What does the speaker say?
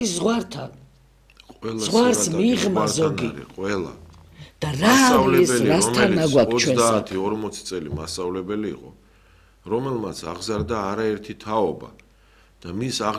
ზღვართან ყველა ზღვარს სურათი მიიღმა ზღვართან ზოგი არის, ყველა. და რა არის რასთანა გვაქვს ჩვენს 30-40 წელი მასწავლებელი იყო, რომელმაც აღზარდა არაერთი თაობა და მის